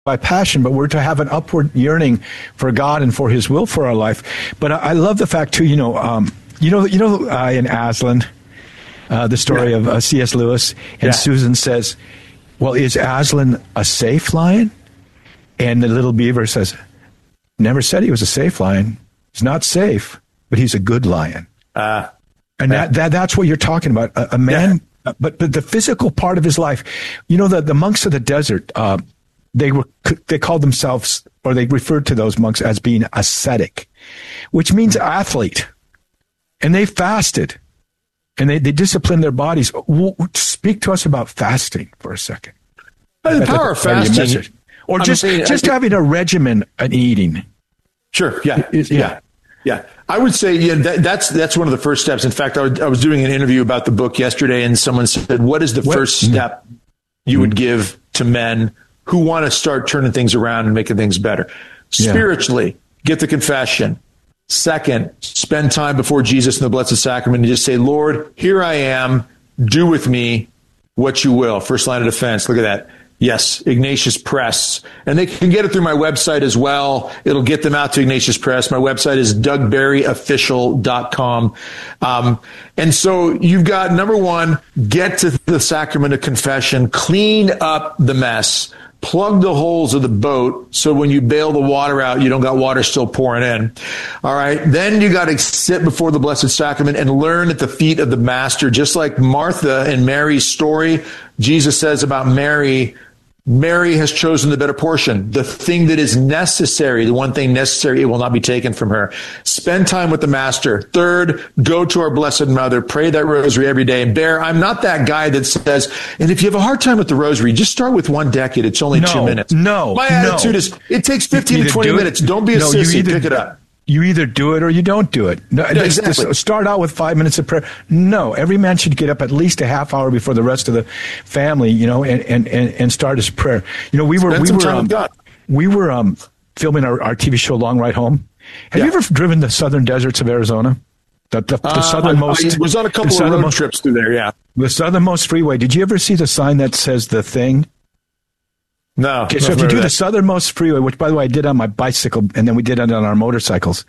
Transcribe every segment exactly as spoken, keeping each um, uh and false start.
by passion, but we're to have an upward yearning for God and for His will for our life. But I, I love the fact too, you know, um, you know, you know, uh, in Aslan, uh, the story yeah. of uh, C S Lewis, and yeah. Susan says, "Well, is Aslan a safe lion?" And the little beaver says, "Never said he was a safe lion. He's not safe, but he's a good lion." Uh, and that, that that's what you're talking about. A, a man, yeah. but but the physical part of his life, you know, the the monks of the desert, uh, they were they called themselves, or they referred to those monks as being ascetic, which means athlete. And they fasted, and they, they disciplined their bodies. Speak to us about fasting for a second. Well, the power of fasting. Or just, saying, just I, having a regimen and eating. Sure, yeah, yeah, yeah. yeah. I would say yeah, that, that's that's one of the first steps. In fact, I was, I was doing an interview about the book yesterday, and someone said, what is the what? first step you mm-hmm. would give to men who want to start turning things around and making things better? Spiritually, yeah. get the confession. Second, spend time before Jesus in the Blessed Sacrament and just say, Lord, here I am. Do with me what you will. First line of defense. Look at that. Yes, Ignatius Press. And they can get it through my website as well. It'll get them out to Ignatius Press. My website is doug berry official dot com. Um, and so you've got, number one, get to the sacrament of confession, clean up the mess. Plug the holes of the boat so when you bail the water out, you don't got water still pouring in. All right. Then you got to sit before the Blessed Sacrament and learn at the feet of the Master. Just like Martha and Mary's story, Jesus says about Mary, Mary has chosen the better portion, the thing that is necessary, the one thing necessary, it will not be taken from her. Spend time with the Master. Third, go to our Blessed Mother, pray that rosary every day. And Bear, I'm not that guy that says, and if you have a hard time with the rosary, just start with one decade. It's only no, two minutes. No, My attitude no. is, it takes fifteen to twenty do minutes. Don't be a no, sissy. Either, Pick it up. You either do it or you don't do it. No, yeah, exactly. This, start out with five minutes of prayer. No, every man should get up at least a half hour before the rest of the family, you know, and, and, and, and start his prayer. You know, we were Spend we some were time um, with God. we were um, filming our, our T V show Long Ride Home. Have yeah. you ever driven the southern deserts of Arizona? The, the, the uh, southernmost. I, I was on a couple of road trips through there. Yeah, the southernmost freeway. Did you ever see the sign that says "The Thing"? No. Okay, so if you do that. the southernmost freeway, which by the way I did on my bicycle, and then we did it on our motorcycles.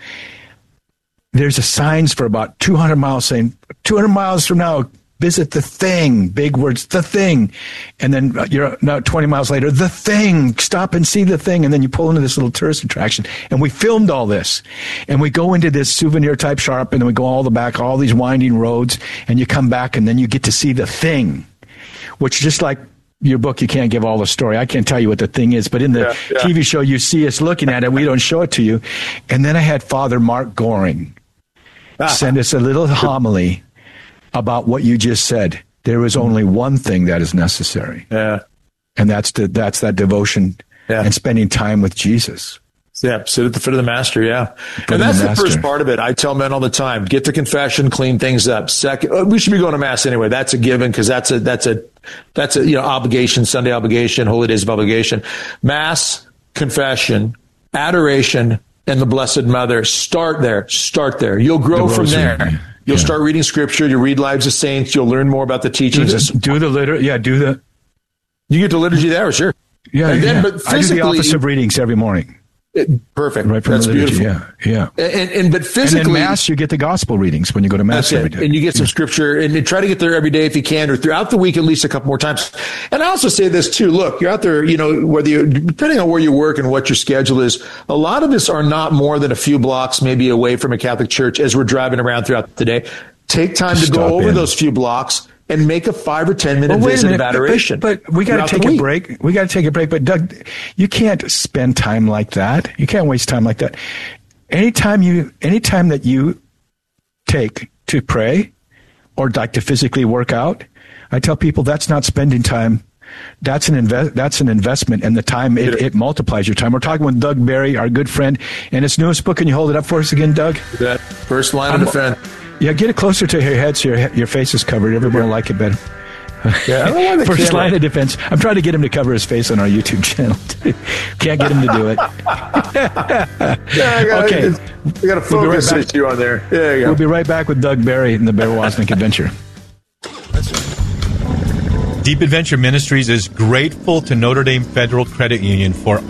There's a signs for about two hundred miles saying, two hundred miles from now, visit the Thing. Big words, the Thing. And then you're now twenty miles later, the Thing. Stop and see the Thing. And then you pull into this little tourist attraction. And we filmed all this. And we go into this souvenir type shop, and then we go all the back, all these winding roads. And you come back, and then you get to see the Thing, which just like your book, you can't give all the story. I can't tell you what the Thing is, but in the yeah, yeah. T V show, you see us looking at it. We don't show it to you. And then I had Father Mark Goring ah. send us a little homily about what you just said. There is only one thing that is necessary. Yeah. And that's the, that's that devotion yeah. and spending time with Jesus. Yeah, sit at the foot of the Master, yeah. Foot and that's the, the first part of it. I tell men all the time, get the confession, clean things up. Second, we should be going to Mass anyway. That's a given because that's a, that's a, that's a, you know, obligation, Sunday obligation, holy days of obligation. Mass, confession, adoration, and the Blessed Mother. Start there. Start there. You'll grow the from there. You'll yeah. start reading scripture. You'll read Lives of Saints. You'll learn more about the teachings. Do the, do the litur- yeah, do the. You get the liturgy there, sure. Yeah, and then, yeah. But I do the office of readings every morning. It, perfect. Right from That's the liturgy, beautiful. Yeah, yeah. And, and but physically, and then Mass, you get the gospel readings when you go to Mass every day, and you get some scripture, and try to get there every day if you can, or throughout the week at least a couple more times. And I also say this too: look, you're out there, you know, whether you, depending on where you work and what your schedule is, a lot of us are not more than a few blocks, maybe away from a Catholic church as we're driving around throughout the day. Take time to go over in. those few blocks and make a five or ten minute well, visit minute, of adoration. But, but we got to take a break. We got to take a break. But Doug, you can't spend time like that. You can't waste time like that. Anytime you, anytime that you take to pray or like to physically work out, I tell people that's not spending time. That's an invest. That's an investment, and the time it, it multiplies your time. We're talking with Doug Berry, our good friend, and his newest book. Can you hold it up for us again, Doug? That first line I'm, of defense. Yeah, get it closer to your head so your your face is covered. Everyone will like it better. Yeah, I don't want the First camera. line of defense. I'm trying to get him to cover his face on our YouTube channel. Can't get him to do it. yeah, I got, okay, we got a focus we'll right issue on there. Yeah, you go. We'll be right back with Doug Berry and the Bear Wozniak Adventure. That's right. Deep Adventure Ministries is grateful to Notre Dame Federal Credit Union for